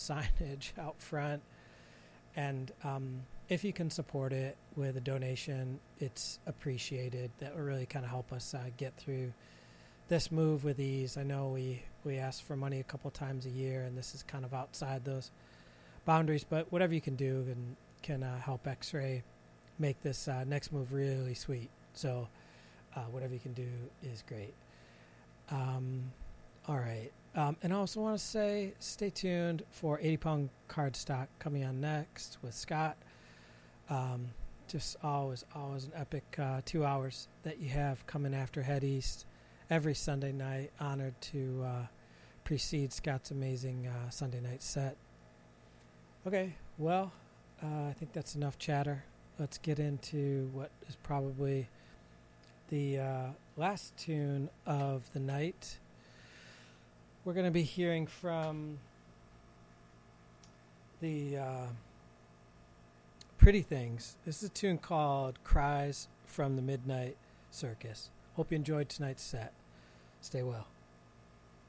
signage out front. And if you can support it with a donation, it's appreciated. That will really kind of help us get through this move with ease. I know we ask for money a couple times a year, and this is kind of outside those boundaries, but whatever you can do can help X-Ray make this next move really sweet. So whatever you can do is great. All right. And I also want to say stay tuned for 80-pound cardstock coming on next with Scott. Just always an epic 2 hours that you have coming after Head East every Sunday night. Honored to precede Scott's amazing Sunday night set. Okay, well, I think that's enough chatter. Let's get into what is probably the last tune of the night. We're going to be hearing from the Pretty Things. This is a tune called Cries from the Midnight Circus. Hope you enjoyed tonight's set. Stay well.